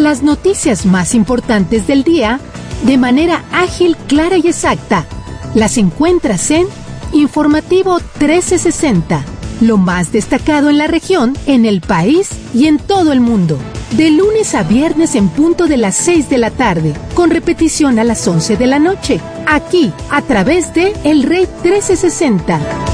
Las noticias más importantes del día, de manera ágil, clara y exacta, las encuentras en Informativo 1360. Lo más destacado en la región, en el país y en todo el mundo. De lunes a viernes en punto de las 6 de la tarde, con repetición a las 11 de la noche. Aquí, a través de El Rey 1360.